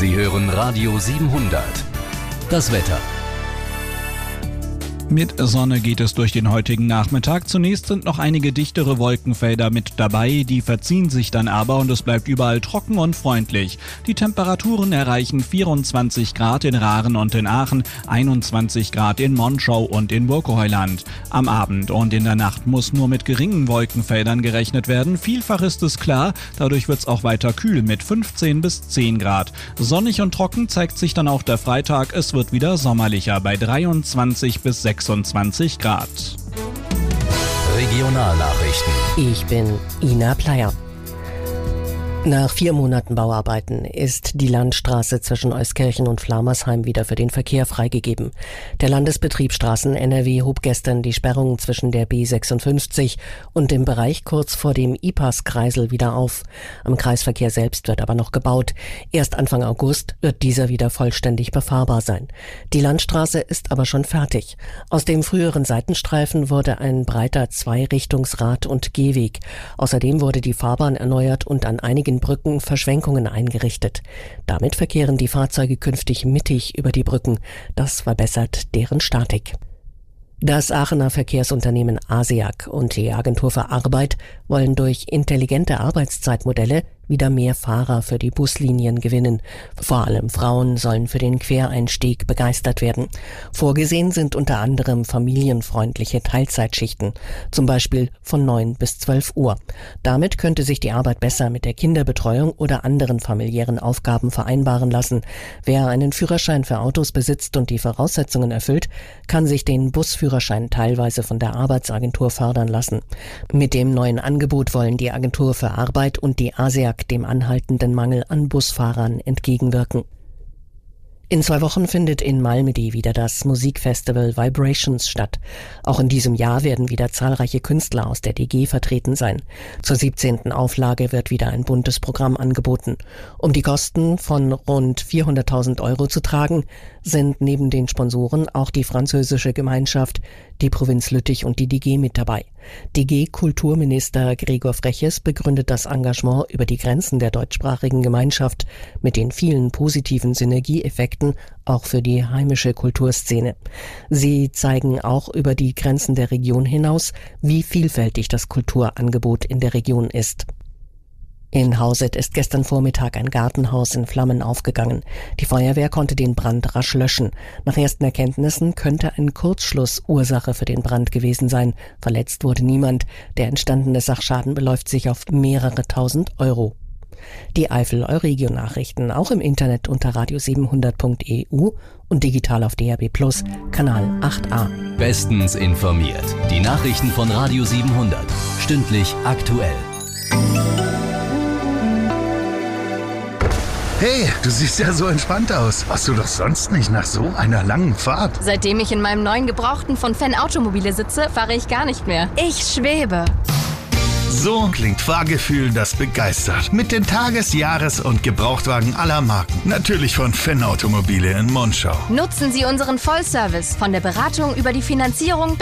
Sie hören Radio 700. Das Wetter. Mit Sonne geht es durch den heutigen Nachmittag. Zunächst sind noch einige dichtere Wolkenfelder mit dabei, die verziehen sich dann aber und es bleibt überall trocken und freundlich. Die Temperaturen erreichen 24 Grad in Raren und in Aachen, 21 Grad in Monschau und in Burgheuland. Am Abend und in der Nacht muss nur mit geringen Wolkenfeldern gerechnet werden. Vielfach ist es klar, dadurch wird es auch weiter kühl mit 15 bis 10 Grad. Sonnig und trocken zeigt sich dann auch der Freitag. Es wird wieder sommerlicher bei 23 bis 26 Grad. Regionalnachrichten. Ich bin Ina Pleyer. Nach 4 Monaten Bauarbeiten ist die Landstraße zwischen Euskirchen und Flamersheim wieder für den Verkehr freigegeben. Der Landesbetrieb Straßen NRW hob gestern die Sperrung zwischen der B56 und dem Bereich kurz vor dem IPAS-Kreisel wieder auf. Am Kreisverkehr selbst wird aber noch gebaut. Erst Anfang August wird dieser wieder vollständig befahrbar sein. Die Landstraße ist aber schon fertig. Aus dem früheren Seitenstreifen wurde ein breiter Zweirichtungsrad- und Gehweg. Außerdem wurde die Fahrbahn erneuert und an einigen Brücken Verschwenkungen eingerichtet. Damit verkehren die Fahrzeuge künftig mittig über die Brücken. Das verbessert deren Statik. Das Aachener Verkehrsunternehmen ASEAG und die Agentur für Arbeit wollen durch intelligente Arbeitszeitmodelle wieder mehr Fahrer für die Buslinien gewinnen. Vor allem Frauen sollen für den Quereinstieg begeistert werden. Vorgesehen sind unter anderem familienfreundliche Teilzeitschichten, zum Beispiel von 9 bis 12 Uhr. Damit könnte sich die Arbeit besser mit der Kinderbetreuung oder anderen familiären Aufgaben vereinbaren lassen. Wer einen Führerschein für Autos besitzt und die Voraussetzungen erfüllt, kann sich den Busführerschein teilweise von der Arbeitsagentur fördern lassen. Mit dem neuen Angebot wollen die Agentur für Arbeit und die ASEAG dem anhaltenden Mangel an Busfahrern entgegenwirken. In 2 Wochen findet in Malmedy wieder das Musikfestival Vibrations statt. Auch in diesem Jahr werden wieder zahlreiche Künstler aus der DG vertreten sein. Zur 17. Auflage wird wieder ein buntes Programm angeboten. Um die Kosten von rund 400.000 € zu tragen, sind neben den Sponsoren auch die französische Gemeinschaft, die Provinz Lüttich und die DG mit dabei. DG-Kulturminister Gregor Freches begründet das Engagement über die Grenzen der deutschsprachigen Gemeinschaft mit den vielen positiven Synergieeffekten auch für die heimische Kulturszene. Sie zeigen auch über die Grenzen der Region hinaus, wie vielfältig das Kulturangebot in der Region ist. In Hauset ist gestern Vormittag ein Gartenhaus in Flammen aufgegangen. Die Feuerwehr konnte den Brand rasch löschen. Nach ersten Erkenntnissen könnte ein Kurzschluss Ursache für den Brand gewesen sein. Verletzt wurde niemand. Der entstandene Sachschaden beläuft sich auf mehrere tausend Euro. Die Eifel-Euregio-Nachrichten auch im Internet unter radio700.eu und digital auf DAB+, Kanal 8a. Bestens informiert. Die Nachrichten von Radio 700. Stündlich aktuell. Hey, du siehst ja so entspannt aus. Warst du doch sonst nicht nach so einer langen Fahrt? Seitdem ich in meinem neuen Gebrauchten von Fenn Automobile sitze, fahre ich gar nicht mehr. Ich schwebe. So klingt Fahrgefühl, das begeistert. Mit den Tages-, Jahres- und Gebrauchtwagen aller Marken. Natürlich von Fenn Automobile in Monschau. Nutzen Sie unseren Vollservice von der Beratung über die Finanzierung